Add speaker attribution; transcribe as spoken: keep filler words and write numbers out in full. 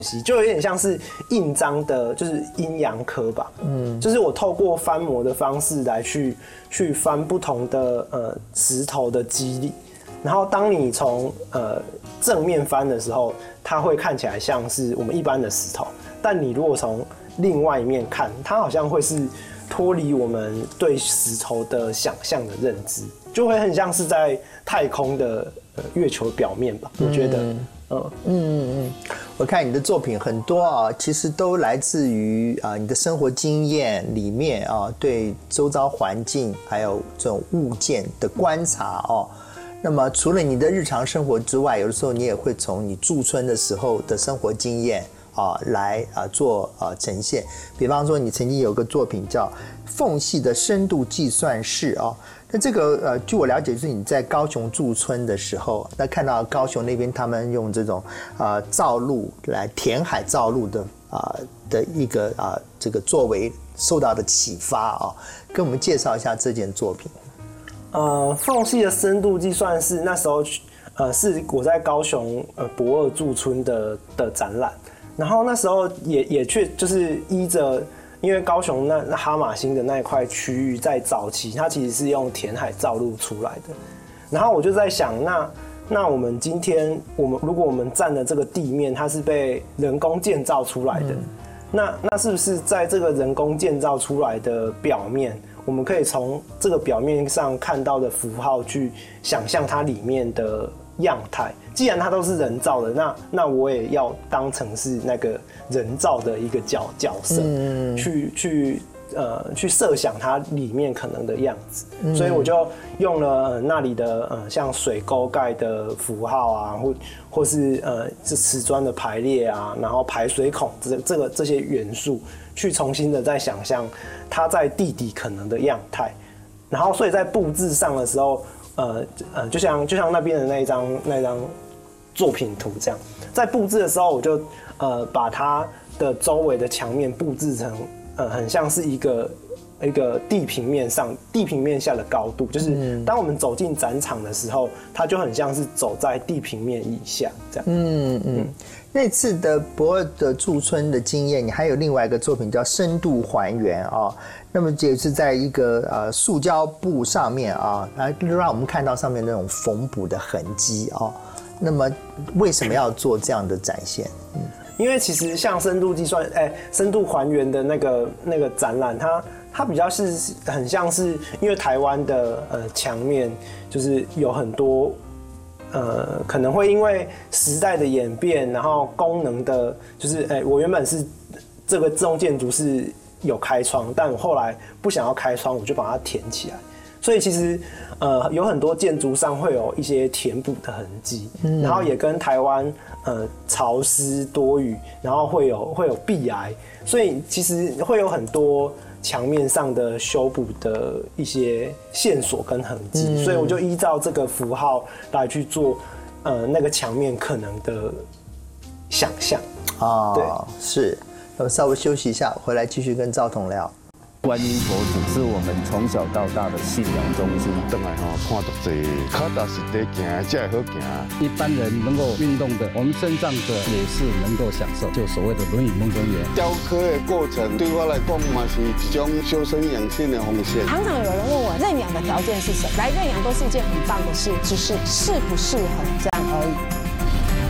Speaker 1: 西，就有点像是印章的，就是阴阳科吧。嗯，就是我透过翻模的方式来去去翻不同的呃石头的肌理，然后当你从呃正面翻的时候，它会看起来像是我们一般的石头，但你如果从另外一面看，它好像会是脱离我们对石头的想象的认知，就会很像是在太空的、呃、月球表面吧。我觉得，嗯嗯
Speaker 2: 嗯嗯，我看你的作品很多啊，其实都来自于啊你的生活经验里面啊，对周遭环境还有这种物件的观察哦。那么除了你的日常生活之外，有的时候你也会从你驻村的时候的生活经验啊来啊做啊呈现。比方说，你曾经有个作品叫《缝隙的深度计算式》啊。那这个呃，据我了解，就是你在高雄驻村的时候，那看到高雄那边他们用这种呃造陆来填海造陆的啊、呃、的一个啊、呃、这个作为受到的启发啊，跟我们介绍一下这件作品。
Speaker 1: 呃，缝隙的深度计算是那时候，呃，是我在高雄呃博二驻村的的展览，然后那时候也也确就是依着，因为高雄那那哈马星的那一块区域在早期，它其实是用填海造陆出来的，然后我就在想，那那我们今天我们如果我们站的这个地面，它是被人工建造出来的，嗯、那那是不是在这个人工建造出来的表面？我们可以从这个表面上看到的符号去想象它里面的样态。既然它都是人造的，那那我也要当成是那个人造的一个角角色，嗯、去去呃去设想它里面可能的样子。嗯、所以我就用了、呃、那里的呃像水沟盖的符号啊，或或是呃是瓷砖的排列啊，然后排水孔这这个这些元素。去重新的再想象它在地底可能的样态，然后所以在布置上的时候，呃呃，就像就像那边的那一张那张作品图这样，在布置的时候，我就呃把它的周围的墙面布置成呃很像是一个一个地平面上地平面下的高度，就是当我们走进展场的时候，它就很像是走在地平面以下这样。嗯嗯。嗯
Speaker 2: 那次的博二的驻村的经验，你还有另外一个作品叫深度还原啊。那么也是在一个呃塑胶布上面啊，来让我们看到上面那种缝补的痕迹啊。那么为什么要做这样的展现？嗯，
Speaker 1: 因为其实像深度计算，哎、欸，深度还原的那个那个展览，它它比较是很像是因为台湾的呃墙面就是有很多。呃，可能会因为时代的演变，然后功能的，就是，哎、欸，我原本是这个自动建筑是有开窗，但我后来不想要开窗，我就把它填起来。所以其实，呃，有很多建筑上会有一些填补的痕迹，嗯、然后也跟台湾呃潮湿多雨，然后会有会有壁癌，所以其实会有很多。墙面上的修补的一些线索跟痕迹，嗯、所以我就依照这个符号来去做，呃，那个墙面可能的想象。
Speaker 2: 啊，对，是。那么稍微休息一下，回来继续跟赵彤聊。
Speaker 3: 观音佛祖是我们从小到大的信仰中心。
Speaker 4: 等来吼，看到这脚踏实地行，才会好行。
Speaker 3: 一般人能够运动的，我们身障者也是能够享受，就所谓的轮椅梦中人。
Speaker 4: 雕刻的过程对我来讲嘛是一种修身养性的方式。
Speaker 5: 常常有人问我认养的条件是什么？来认养都是一件很棒的事，只是适不适合这样而已。